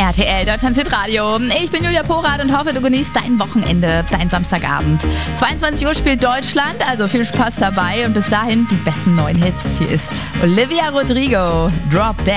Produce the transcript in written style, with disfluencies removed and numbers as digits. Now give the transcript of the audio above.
RTL Deutschland Hitradio. Ich bin Julia Porath und hoffe, du genießt dein Wochenende, dein Samstagabend. 22 Uhr spielt Deutschland, also viel Spaß dabei und bis dahin die besten neuen Hits. Hier ist Olivia Rodrigo, Drop Dead.